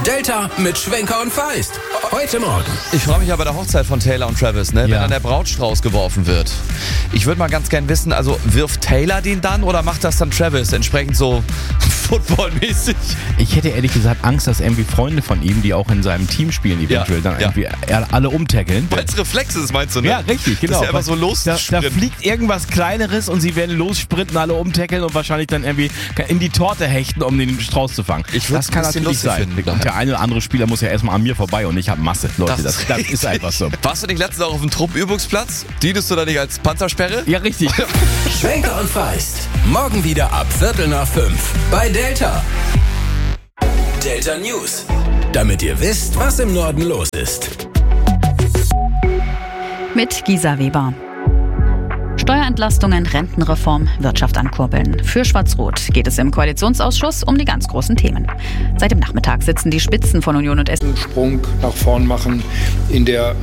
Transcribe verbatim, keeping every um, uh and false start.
Delta mit Schwenker und Feist. Heute Morgen. Ich freue mich ja bei der Hochzeit von Taylor und Travis, ne? Wenn Ja. dann der Brautstrauß geworfen wird. Ich würde mal ganz gern wissen, also wirft Taylor den dann oder macht das dann Travis? Entsprechend so footballmäßig. Ich hätte ehrlich gesagt Angst, dass irgendwie Freunde von ihm, die auch in seinem Team spielen, eventuell Ja, dann ja. irgendwie alle umtackeln. Weil es Reflex ist, meinst du, ne? Ja, richtig, genau. Das ist ja einfach so Da, da lossprinten. fliegt irgendwas Kleineres und sie werden lossprinten, alle umtackeln und wahrscheinlich dann irgendwie in die Torte hechten, um den Strauß zu fangen. Ich würd's das kann ein bisschen natürlich lustig sein. finden, Und der eine oder andere Spieler muss ja erstmal an mir vorbei und ich habe Masse. Leute, das, das, richtig. ist einfach so. Warst du nicht letztens auch auf dem Truppenübungsplatz? Dienest du da nicht als Panzersperre? Ja, richtig. Schwenker und Feist. Morgen wieder ab Viertel nach fünf bei Delta. Delta News. Damit ihr wisst, was im Norden los ist. Mit Gisa Weber. Steuerentlastungen, Rentenreform, Wirtschaft ankurbeln. Für Schwarz-Rot geht es im Koalitionsausschuss um die ganz großen Themen. Seit dem Nachmittag sitzen die Spitzen von Union und S D. Sprung nach vorn machen in der